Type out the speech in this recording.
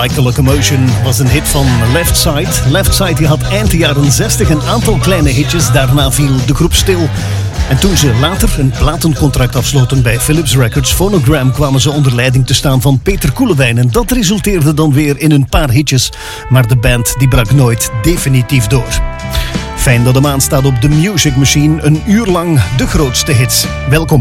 Like a Locomotion was een hit van Left Side. Left Side die had eind de jaren 60 een aantal kleine hitjes. Daarna viel de groep stil. En toen ze later een platencontract afsloten bij Philips Records Phonogram, kwamen ze onder leiding te staan van Peter Koelewijn. En dat resulteerde dan weer in een paar hitjes. Maar de band die brak nooit definitief door. Fijn dat hem aanstaat op The Music Machine. Een uur lang de grootste hits. Welkom.